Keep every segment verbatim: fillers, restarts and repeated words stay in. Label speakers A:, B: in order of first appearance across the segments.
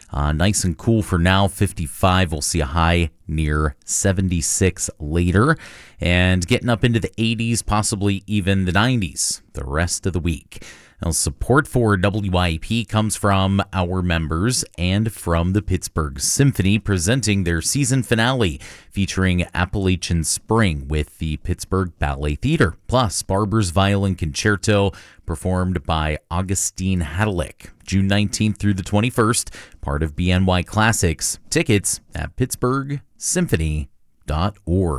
A: Uh, nice and cool for now, fifty-five. We'll see a high near seventy-six later. And getting up into the eighties, possibly even the nineties the rest of the week. Now, support for W I A P comes from our members and from the Pittsburgh Symphony, presenting their season finale featuring Appalachian Spring with the Pittsburgh Ballet Theater, plus Barber's Violin Concerto performed by Augustine Hadalick. June nineteenth through the twenty-first, part of B N Y Classics. Tickets at pittsburgh symphony dot org.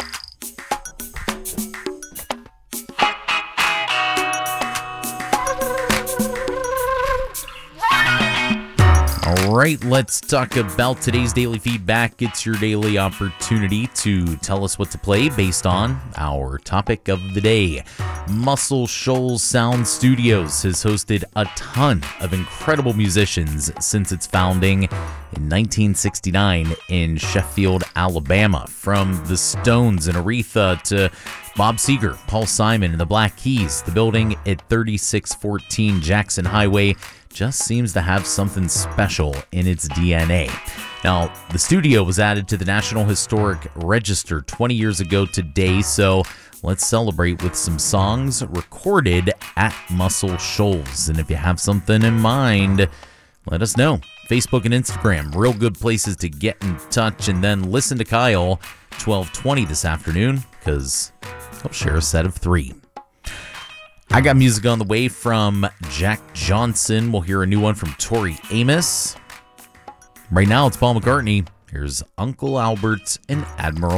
A: All right, let's talk about today's daily feedback. It's your daily opportunity to tell us what to play based on our topic of the day. Muscle Shoals Sound Studios has hosted a ton of incredible musicians since its founding in nineteen sixty-nine in Sheffield, Alabama. From the Stones and Aretha to Bob Seger, Paul Simon, and the Black Keys. The building at thirty-six fourteen Jackson Highway just seems to have something special in its D N A. Now, the studio was added to the National Historic Register twenty years ago today, so let's celebrate with some songs recorded at Muscle Shoals. And if you have something in mind, let us know. Facebook and Instagram, real good places to get in touch. And then listen to Kyle, twelve twenty this afternoon, because he'll share a set of three. I got music on the way from Jack Johnson. We'll hear a new one from Tori Amos. Right now, it's Paul McCartney. Here's Uncle Albert and Admiral